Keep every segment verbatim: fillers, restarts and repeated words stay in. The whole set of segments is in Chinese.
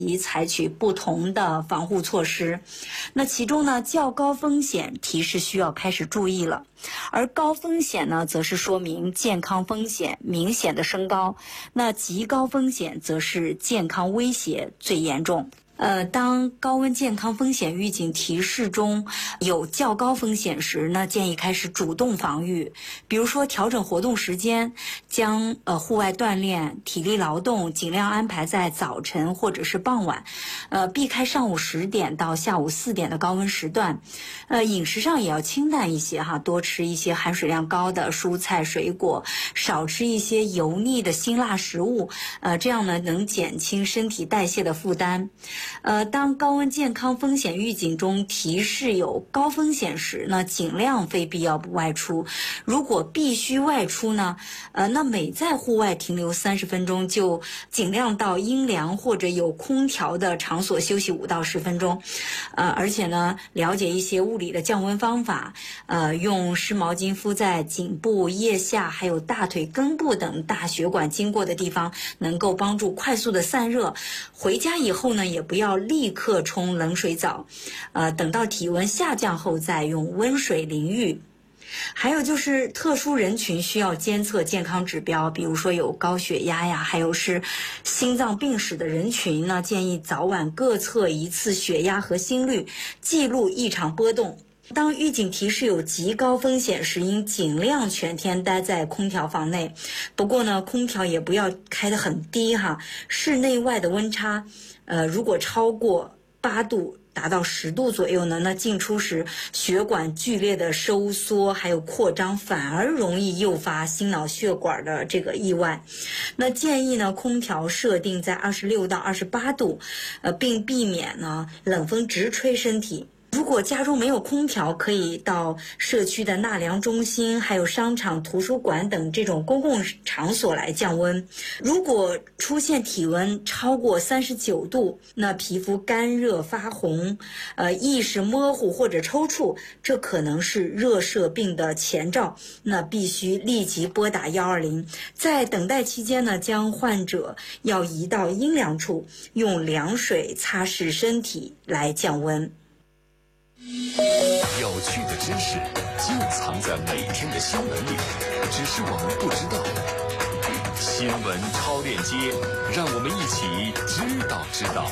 以采取不同的防护措施。那其中呢，较高风险提示需要开始注意了，而高风险呢，则是说明健康风险明显的升高，那极高风险则是健康威胁最严重。呃，当高温健康风险预警提示中有较高风险时，那建议开始主动防御，比如说调整活动时间，将呃户外锻炼、体力劳动尽量安排在早晨或者是傍晚，呃，避开上午十点到下午四点的高温时段。呃，饮食上也要清淡一些哈，多吃一些含水量高的蔬菜水果，少吃一些油腻的辛辣食物，呃，这样呢能减轻身体代谢的负担。呃，当高温健康风险预警中提示有高风险时，那尽量非必要不外出。如果必须外出呢，呃，那每在户外停留三十分钟，就尽量到阴凉或者有空调的场所休息五到十分钟。呃，而且呢，了解一些物理的降温方法，呃，用湿毛巾敷在颈部、腋下还有大腿根部等大血管经过的地方，能够帮助快速的散热。回家以后呢，也不要要立刻冲冷水澡，呃，等到体温下降后再用温水淋浴。还有就是特殊人群需要监测健康指标，比如说有高血压呀，还有是心脏病史的人群呢，建议早晚各测一次血压和心率，记录异常波动。当预警提示有极高风险时，应尽量全天待在空调房内。不过呢，空调也不要开得很低哈，室内外的温差，呃，如果超过八度，达到十度左右呢，那进出时血管剧烈的收缩还有扩张，反而容易诱发心脑血管的这个意外。那建议呢，空调设定在二十六到二十八度，呃，并避免呢冷风直吹身体。如果家中没有空调，可以到社区的纳凉中心还有商场、图书馆等这种公共场所来降温。如果出现体温超过三十九度，那皮肤干热发红，呃，意识模糊或者抽搐，这可能是热射病的前兆，那必须立即拨打一二零。在等待期间呢，将患者要移到阴凉处，用凉水擦拭身体来降温。 有趣的知识就藏在每天的新闻里，只是我们不知道。新闻超链接，让我们一起知道知道。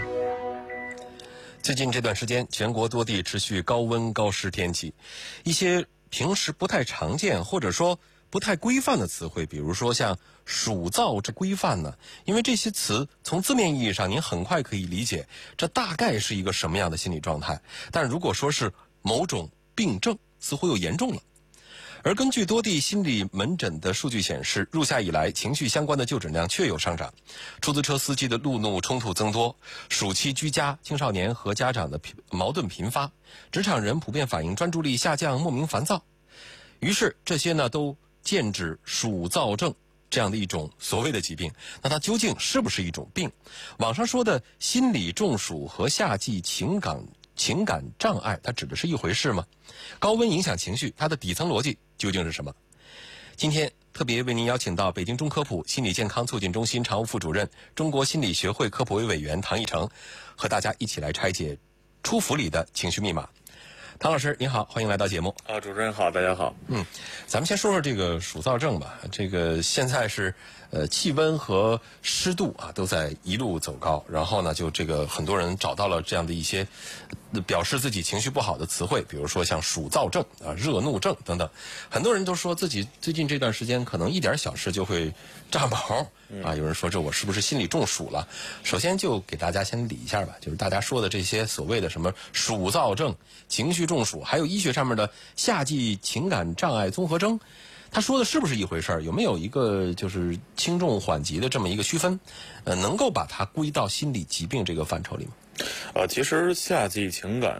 最近这段时间，全国多地持续高温高湿天气，一些平时不太常见或者说不太规范的词汇，比如说像暑燥这规范呢，因为这些词从字面意义上您很快可以理解这大概是一个什么样的心理状态，但如果说是某种病症，似乎又严重了。而根据多地心理门诊的数据显示，入夏以来情绪相关的就诊量确有上涨，出租车司机的路怒冲突增多，暑期居家青少年和家长的矛盾频发，职场人普遍反映专注力下降，莫名烦躁。于是这些呢都剑指暑燥症这样的一种所谓的疾病。那它究竟是不是一种病？网上说的心理中暑和夏季情感情感障碍，它指的是一回事吗？高温影响情绪，它的底层逻辑究竟是什么？今天特别为您邀请到北京中科普心理健康促进中心常务副主任、中国心理学会科普委委员唐义成，和大家一起来拆解初伏里的情绪密码。唐老师您好，欢迎来到节目。 啊，主持人好，大家好。 嗯，咱们先说说这个暑燥症吧。这个现在是呃气温和湿度啊都在一路走高，然后呢就这个很多人找到了这样的一些表示自己情绪不好的词汇，比如说像暑燥症啊、热怒症等等。很多人都说自己最近这段时间可能一点小事就会炸毛啊，有人说这我是不是心理中暑了？首先就给大家先理一下吧，就是大家说的这些所谓的什么暑燥症、情绪中暑，还有医学上面的夏季情感障碍综合征，他说的是不是一回事儿？有没有一个就是轻重缓急的这么一个区分？呃，能够把它归到心理疾病这个范畴里吗？ 呃，其实夏季情感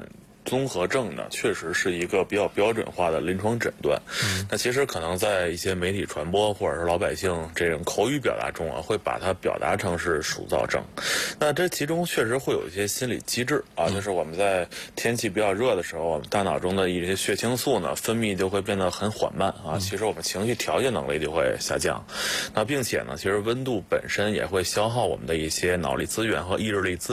综合症呢，确实是一个比较标准化的临床诊断。嗯、那其实可能在一些媒体传播或者是老百姓这种口语表达中啊，会把它表达成是暑燥症。那这其中确实会有一些心理机制啊，就是我们在天气比较热的时候，我们大脑中的一些血清素呢分泌就会变得很缓慢啊，其实我们情绪调节能力就会下降。那并且呢，其实温度本身也会消耗我们的一些脑力资源和意志力资源。